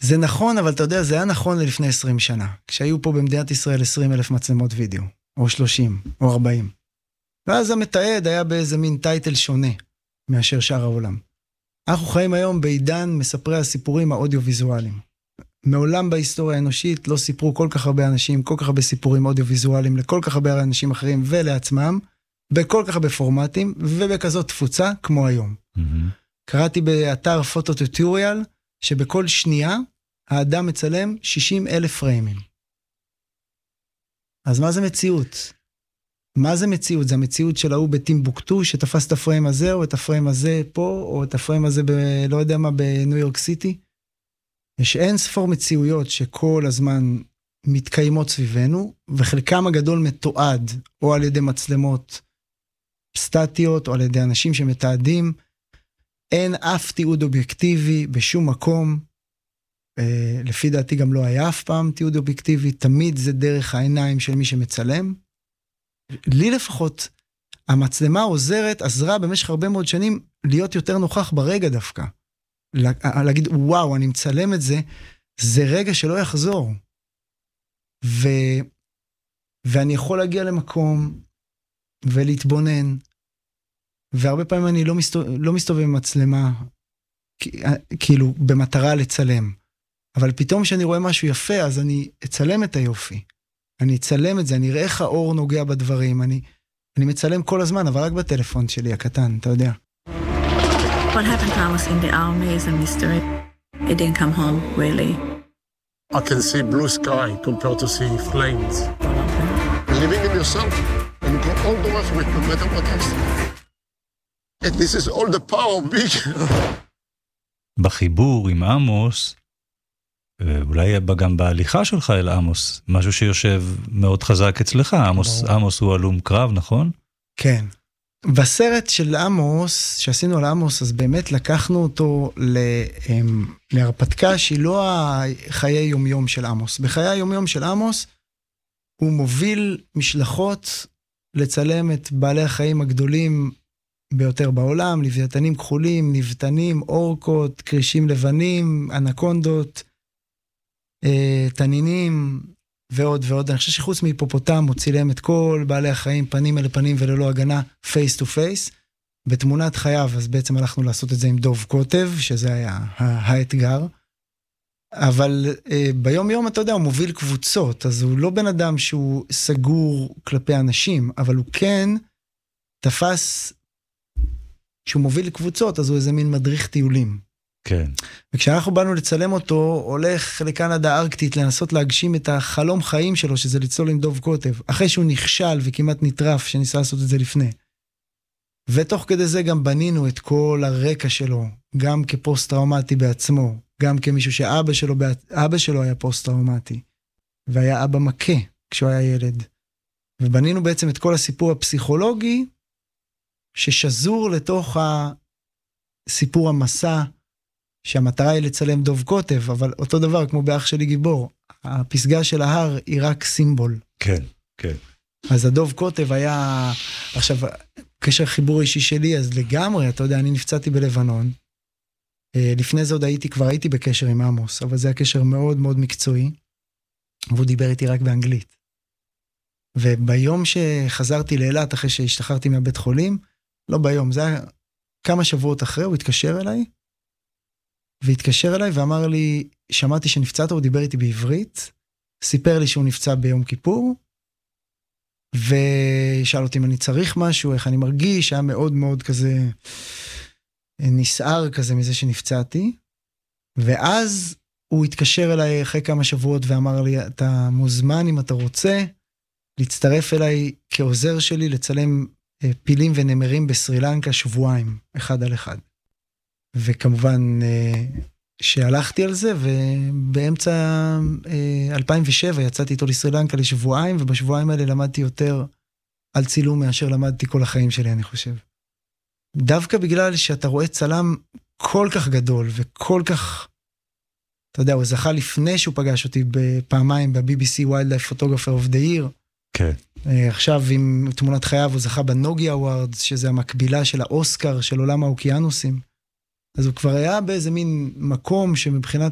זה נכון, אבל אתה יודע, זה היה נכון לפני 20 שנה, כשהיו פה במדינת ישראל 20,000 מצלמות וידאו, או 30, או 40. ואז המתעד היה באיזה מין טייטל שונה מאשר שאר העולם. אנחנו חיים היום בעידן מספרי הסיפורים האודיו-ויזואליים. מעולם בהיסטוריה האנושית לא סיפרו כל כך הרבה אנשים, כל כך הרבה סיפורים אודיו-ויזואליים, לכל כך הרבה אנשים אחרים ולעצמם, בכל כך הרבה פורמטים, ובכזאת תפוצה כמו היום. קראתי באתר פוטוטוטוריאל, שבכל שנייה האדם מצלם 60,000 פריימים. אז מה זה מציאות? מה זה מציאות? זה המציאות של ההוא בטימבוקטו, שתפס את הפריים הזה, או את הפריים הזה פה, או את הפריים הזה לא יודע מה, בניו יורק סיטי. יש אין ספור מציאויות שכל הזמן מתקיימות סביבנו, וחלקם הגדול מתועד, או על ידי מצלמות סטטיות, או על ידי אנשים שמתעדים. אין אף תיעוד אובייקטיבי בשום מקום. לפי דעתי גם לא היה אף פעם תיעוד אובייקטיבי, תמיד זה דרך העיניים של מי שמצלם. לי לפחות, המצלמה עזרה במשך הרבה מאוד שנים להיות יותר נוכח ברגע דווקא. להגיד, וואו, אני מצלם את זה, זה רגע שלא יחזור. ואני יכול להגיע למקום ולהתבונן, והרבה פעמים אני לא מסתובב עם מצלמה, כאילו במטרה לצלם. אבל פתאום שאני רואה משהו יפה, אז אני אצלם את היופי. אני אצלם את זה, אני אראה איך האור נוגע בדברים, אני מצלם כל הזמן, אבל רק בטלפון שלי הקטן, אתה יודע. What happened to Amos in the army is a mystery. He didn't come home, really. I can see blue sky compared to see flames. Believing in yourself, and you go all the way for it, no matter what else. And this is all the power of big. בחיבור עם עמוס, אולי גם בהליכה שלך אל עמוס, משהו שיושב מאוד חזק אצלך, עמוס הוא הלום קרב, נכון? כן. בסרט של עמוס, שעשינו על עמוס, אז באמת לקחנו אותו להרפתקה שהיא לא החיי יומיום של עמוס. בחיי היומיום של עמוס, הוא מוביל משלחות לצלם את בעלי החיים הגדולים ביותר בעולם, לוויתנים כחולים, נבטנים, אורקות, קרישים לבנים, אנקונדות, תנינים ועוד ועוד. אני חושב שחוץ מהיפופוטם הוא צילם את כל בעלי החיים פנים אל פנים וללא הגנה, face to face, בתמונת חייו. אז בעצם הלכנו לעשות את זה עם דוב קוטב, שזה היה האתגר. אבל ביום יום אתה יודע, הוא מוביל קבוצות, אז הוא לא בן אדם שהוא סגור כלפי אנשים, אבל הוא כן תפס, שהוא מוביל קבוצות, אז הוא איזה מין מדריך טיולים. כן. וכשאנחנו באנו לצלם אותו, הולך לקנדה הארקטית לנסות להגשים את החלום חיים שלו, שזה לצלול עם דוב קוטב, אחרי שהוא נכשל וכמעט נטרף, שניסה לעשות את זה לפני. ותוך כדי זה גם בנינו את כל הרקע שלו, גם כפוסט-טראומטי בעצמו, גם כמישהו שאבא שלו היה פוסט-טראומטי, והיה אבא מכה כשהוא היה ילד. ובנינו בעצם את כל הסיפור הפסיכולוגי, ששזור לתוך הסיפור המסע, שהמטרה היא לצלם דוב קוטב, אבל אותו דבר כמו באח שלי גיבור, הפסגה של ההר היא רק סימבול. כן, כן. אז הדוב קוטב היה, עכשיו, קשר חיבור אישי שלי, אז לגמרי, אתה יודע, אני נפצעתי בלבנון, לפני זה עוד כבר הייתי בקשר עם עמוס, אבל זה היה קשר מאוד מאוד מקצועי, והוא דיבר איתי רק באנגלית. וביום שחזרתי לאילת, אחרי שהשתחררתי מהבית חולים, לא ביום, זה היה כמה שבועות אחרי, הוא התקשר אליי, והתקשר אליי ואמר לי, שמעתי שנפצעת, הוא דיבר איתי בעברית, סיפר לי שהוא נפצע ביום כיפור, ושאל אותי אם אני צריך משהו, איך אני מרגיש, היה מאוד מאוד כזה, נסער כזה מזה שנפצעתי, ואז הוא התקשר אליי אחרי כמה שבועות ואמר לי, אתה מוזמן אם אתה רוצה, להצטרף אליי כעוזר שלי לצלם פילים ונמרים בסרילנקה שבועיים, 1 על 1. וכמובן שהלכתי על זה, ובאמצע 2007 יצאתי איתו לסרילנקה לשבועיים, ובשבועיים האלה למדתי יותר על צילום מאשר למדתי כל החיים שלי, אני חושב. דווקא בגלל שאתה רואה צלם כל כך גדול, וכל כך, אתה יודע, הוא זכה לפני שהוא פגש אותי בפעמיים ב-BBC Wildlife Photographer of the Year. כן. עכשיו עם תמונת חייו הוא זכה בנוגי אווארדס, שזה המקבילה של האוסקר של עולם האוקיינוסים. אז הוא כבר היה באיזה מין מקום שמבחינת